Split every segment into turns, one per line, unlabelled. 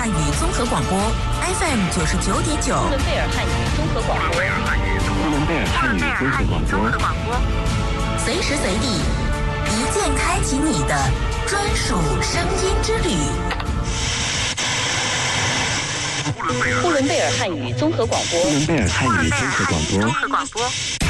汉语综合广播 FM 99.9。呼伦贝尔汉语综合广播。
呼伦贝尔汉语综合广播。
随时随地，一键开启你的专属声音之旅。呼伦贝尔汉语综合广播。
呼伦贝尔汉语综合广播。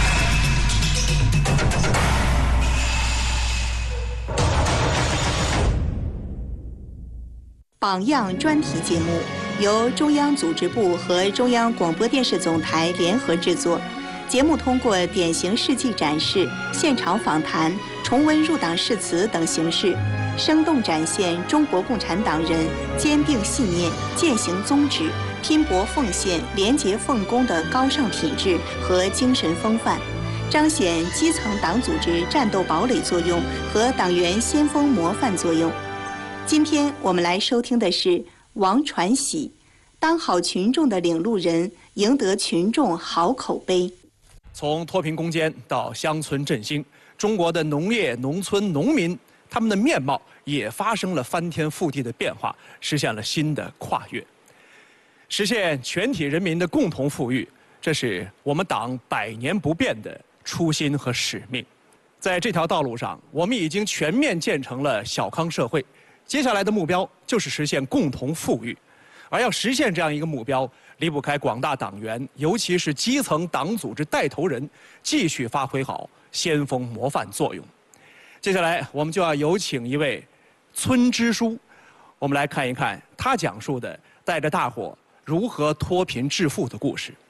榜样专题节目由中央组织部和中央广播电视总台联合制作。节目通过典型事迹展示、现场访谈、重温入党誓词等形式，生动展现中国共产党人坚定信念、践行宗旨、拼搏奉献、廉洁奉公的高尚品质和精神风范，彰显基层党组织战斗堡垒作用和党员先锋模范作用。今天我们来收听的是王传喜，当好群众的领路人，赢得群众好口碑。
从脱贫攻坚到乡村振兴，中国的农业、农村、农民，他们的面貌也发生了翻天覆地的变化，实现了新的跨越，实现全体人民的共同富裕，这是我们党100年不变的初心和使命。在这条道路上，我们已经全面建成了小康社会。接下来的目标就是实现共同富裕，而要实现这样一个目标，离不开广大党员，尤其是基层党组织带头人继续发挥好先锋模范作用。接下来我们就要有请一位村支书，我们来看一看他讲述的带着大伙如何脱贫致富的故事。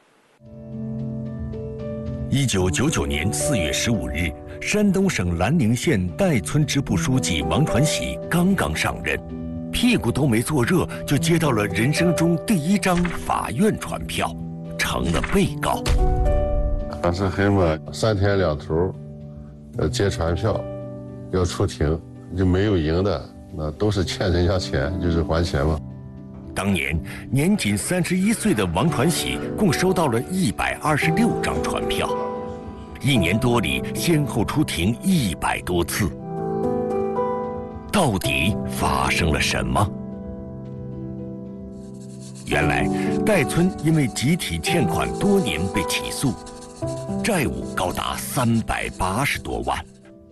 1999年4月15日，山东省兰陵县代村支部书记王传喜刚刚上任，屁股都没坐热，就接到了人生中第一张法院传票，成了被告。
当时黑嘛，3天2头，接传票，要出庭，就没有赢的，那都是欠人家钱，就是还钱嘛。
当年年仅31岁的王传喜共收到了126张传票，1年多里先后出庭100多次。到底发生了什么？原来代村因为集体欠款多年被起诉，债务高达380多万。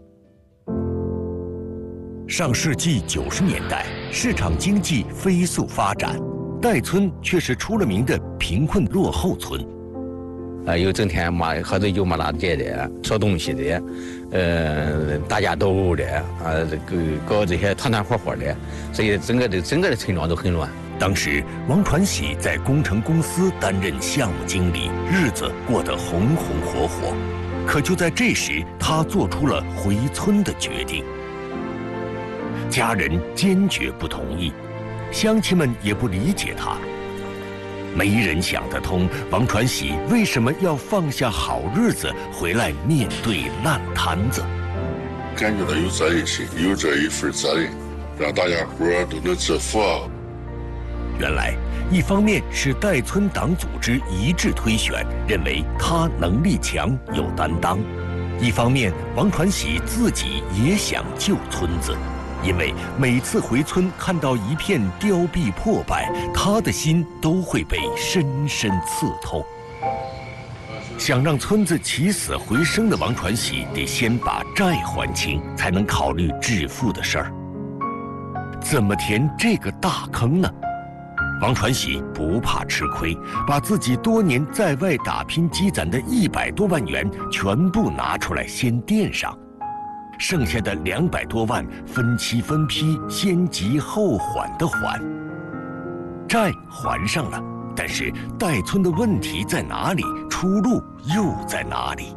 上世纪90年代，市场经济飞速发展，代村却是出了名的贫困落后村。
有整天喝着油麻辣街的，烧东西的，打架斗殴的，搞这些团团伙伙的，所以整个的村庄都很乱。
当时王传喜在工程公司担任项目经理，日子过得红红火火。可就在这时，他做出了回村的决定。家人坚决不同意，乡亲们也不理解他。没人想得通，王传喜为什么要放下好日子回来面对烂摊子？
感觉到有责任心，有这一份责任，让大家伙都能致富。
原来，一方面是代村党组织一致推选，认为他能力强有担当；一方面，王传喜自己也想救村子。因为每次回村看到一片凋敝破败，他的心都会被深深刺痛。想让村子起死回生的王传喜，得先把债还清，才能考虑致富的事儿。怎么填这个大坑呢？王传喜不怕吃亏，把自己多年在外打拼积攒的100多万元全部拿出来先垫上。剩下的200多万分期分批，先急后缓的还。债还上了，但是代村的问题在哪里？出路又在哪里？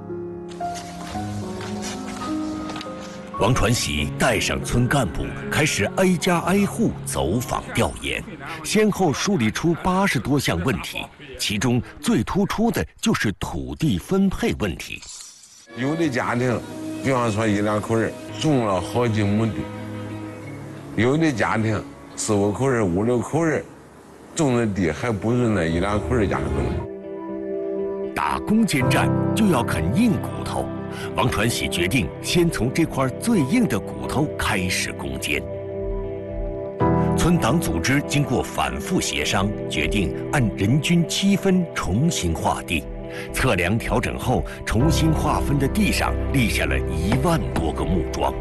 王传喜带上村干部，开始挨家挨户走访调研，先后梳理出80多项问题，其中最突出的就是土地分配问题。
有的家庭，比方说1、2口人种了好几亩地，有的家庭4、5口人、5、6口人种的地还不如那1、2口人家多。
打攻坚战就要啃硬骨头，王传喜决定先从这块最硬的骨头开始攻坚。 村党组织经过反复协商，决定按人均7分重新划地。测量调整后，重新划分的地上立下了1万多个木桩。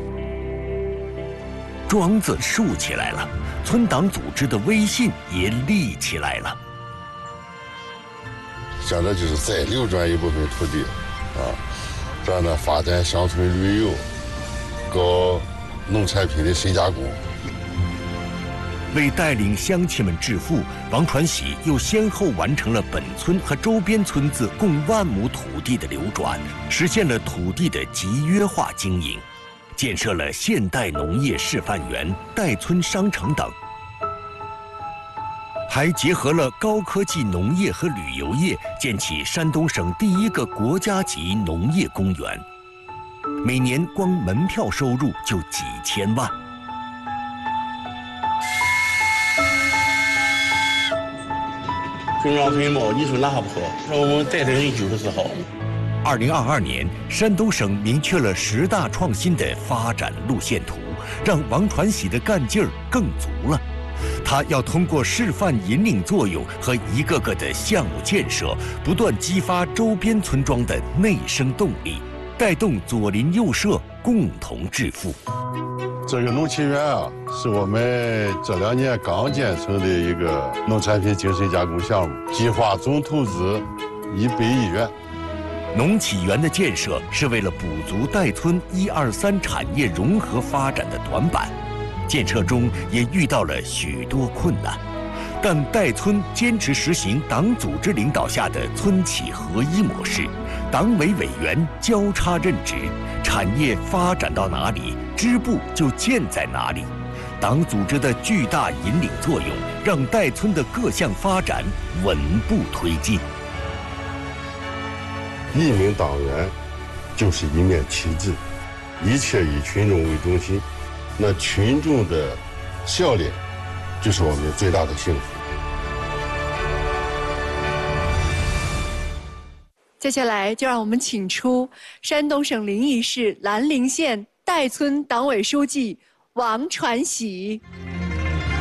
桩子竖起来了，村党组织的威信也立起来了。
想着就是再流转一部分土地，这样呢发展乡村旅游，搞农产品的深加工。
为带领乡亲们致富，王传喜又先后完成了本村和周边村子共1万亩土地的流转，实现了土地的集约化经营，建设了现代农业示范园、代村商城等，还结合了高科技农业和旅游业，建起山东省第1个国家级农业公园，每年光门票收入就几千万。
村长村嘛，你说哪不好？让我们带的人就是好。
2022年，山东省明确了10大创新的发展路线图，让王传喜的干劲儿更足了。他要通过示范引领作用和一个个的项目建设，不断激发周边村庄的内生动力，带动左邻右舍共同致富。
这个农企园啊，是我们这2年刚建成的一个农产品精神加工项目，计划总投资100亿元。
农企园的建设是为了补足代村1、2、3产业融合发展的短板，建设中也遇到了许多困难，但代村坚持实行党组织领导下的村企合一模式，党委委员交叉任职，产业发展到哪里，支部就建在哪里。党组织的巨大引领作用，让代村的各项发展稳步推进。
一名党员就是一面旗帜，一切以群众为中心，那群众的笑脸就是我们最大的幸福。
接下来就让我们请出山东省临沂市兰陵县代村党委书记王传喜。